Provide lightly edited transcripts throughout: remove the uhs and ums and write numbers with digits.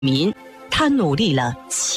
民，他努力了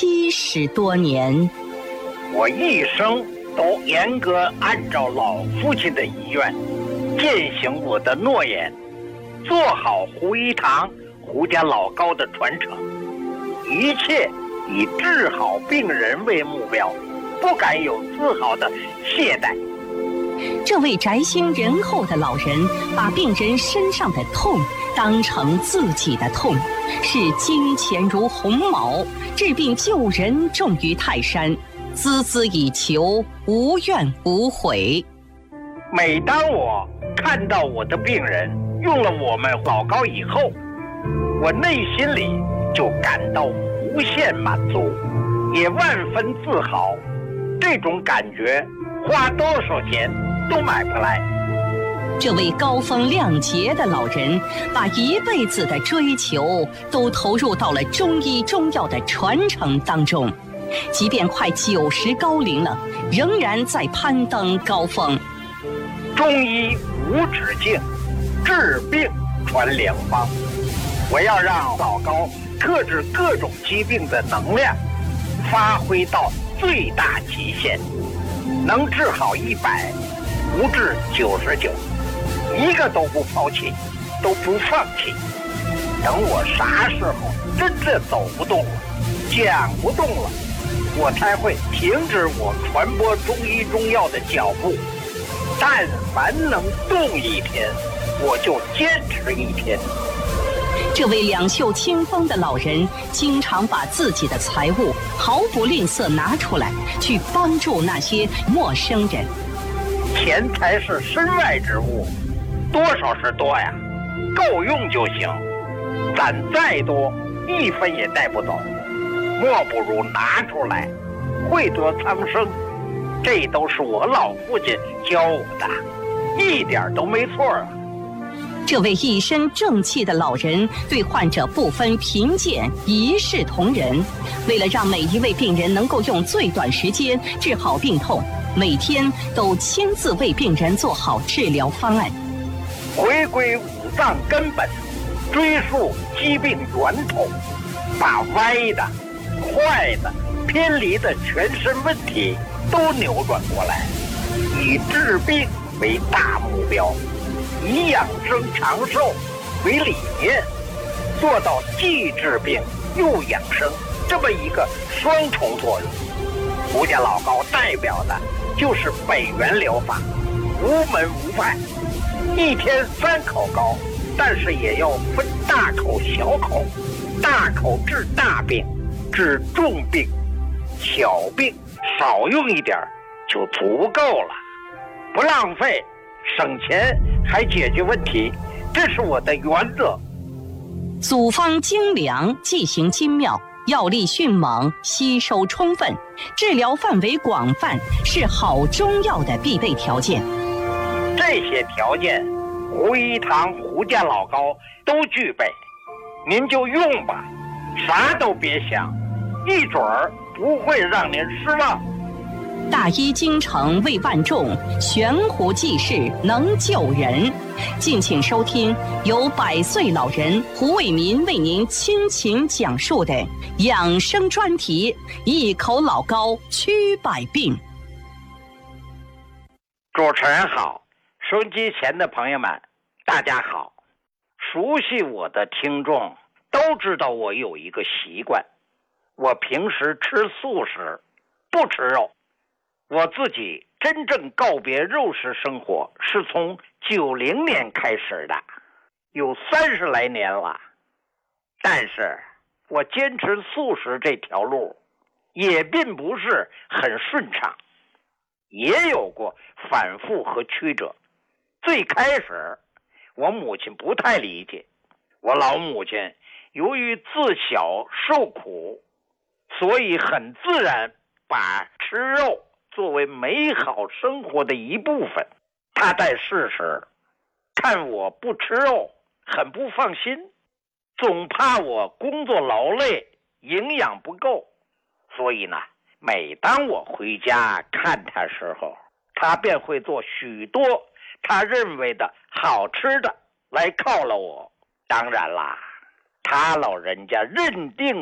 70多年。 我一生都严格按照老父亲的遗愿，践行我的诺言，做好胡一堂胡家老高的传承，一切以治好病人为目标，不敢有丝毫的懈怠。 这位宅心仁厚的老人，把病人身上的痛当成自己的痛，视金钱如鸿毛，治病救人重于泰山，孜孜以求，无怨无悔。 每当我看到我的病人用了我们老高以后，我内心里就感到无限满足，也万分自豪。这种感觉花多少钱都买不来。 这位高风亮节的老人，把一辈子的追求都投入到了中医中药的传承当中，即便快90高龄了，仍然在攀登高峰。 中医无止境，治病传良方。我要让老高克制各种疾病的能量发挥到最大极限，能治好100，不治99，一个都不抛弃，都不放弃。等我啥时候真正走不动了，讲不动了，我才会停止我传播中医中药的脚步。但凡能动一天，我就坚持一天。 这位两袖清风的老人，经常把自己的财物毫不吝啬拿出来，去帮助那些陌生人。 钱财是身外之物，多少是多呀，够用就行。攒再多，1分也带不走，莫不如拿出来，惠泽苍生。这都是我老父亲教我的，一点都没错啊。 这位一身正气的老人，对患者不分贫贱，一视同仁。为了让每一位病人能够用最短时间治好病痛，每天都亲自为病人做好治疗方案。 回归五脏根本，追溯疾病源头，把歪的、坏的、偏离的全身问题都扭转过来，以治病为大目标，以养生长寿为理念，做到既治病又养生这么一个双重作用。胡家老高代表的就是北元疗法，无门无派，一天3口膏，但是也要分大口小口，大口治大病，治重病，小病少用一点就足够了，不浪费，省钱还解决问题，这是我的原则。 组方精良，剂型精妙，药力迅猛，吸收充分，治疗范围广泛，是好中药的必备条件。 这些条件，胡一堂胡家老高都具备，您就用吧，啥都别想，一准儿不会让您失望。 大医精诚为万众，悬壶济世能救人。敬请收听由100岁老人胡卫民为您倾情讲述的养生专题《一口老高驱百病》。 主持人好，收音机前的朋友们大家好。熟悉我的听众都知道我有一个习惯，我平时吃素食，不吃肉。我自己真正告别肉食生活是从90年开始的，有30来年了。但是我坚持素食这条路也并不是很顺畅，也有过反复和曲折。最开始我母亲不太理解，我老母亲由于自小受苦，所以很自然把吃肉作为美好生活的一部分。他在世时看我不吃肉，很不放心，总怕我工作劳累，营养不够。所以呢，每当我回家看他时候，他便会做许多他认为的好吃的来犒劳我。当然啦， 他老人家认定